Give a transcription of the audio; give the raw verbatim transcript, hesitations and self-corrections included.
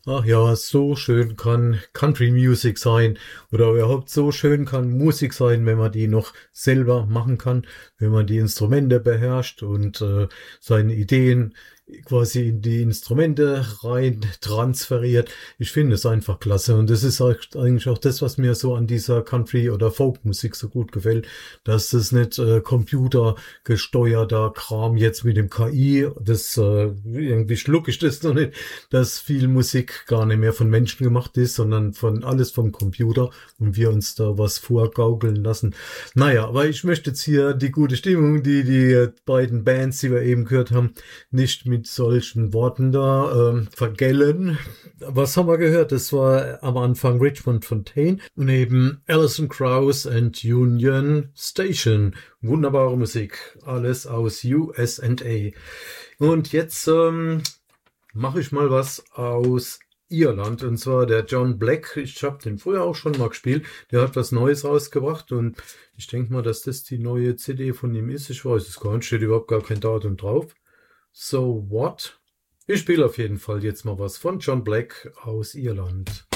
Ach ja, so schön kann Country Music sein oder überhaupt so schön kann Musik sein, wenn man die noch selber machen kann, wenn man die Instrumente beherrscht und äh, seine Ideen quasi in die Instrumente rein transferiert. Ich finde es einfach klasse und das ist eigentlich auch das, was mir so an dieser Country- oder Folkmusik so gut gefällt, dass das nicht äh, computergesteuerter Kram jetzt mit dem K I, das äh, irgendwie schluck ich das noch nicht, dass viel Musik gar nicht mehr von Menschen gemacht ist, sondern von alles vom Computer und wir uns da was vorgaukeln lassen. Naja, aber ich möchte jetzt hier die gute Stimmung, die die beiden Bands, die wir eben gehört haben, nicht mit solchen Worten da ähm, vergällen. Was haben wir gehört? Das war am Anfang Richmond Fontaine und eben Alison Krauss and Union Station. Wunderbare Musik. Alles aus U S A. Und jetzt ähm, mache ich mal was aus Irland, und zwar der John Black. Ich habe den früher auch schon mal gespielt. Der hat was Neues rausgebracht und ich denke mal, dass das die neue C D von ihm ist. Ich weiß es gar nicht, steht überhaupt gar kein Datum drauf. So what? Ich spiele auf jeden Fall jetzt mal was von John Black aus Irland.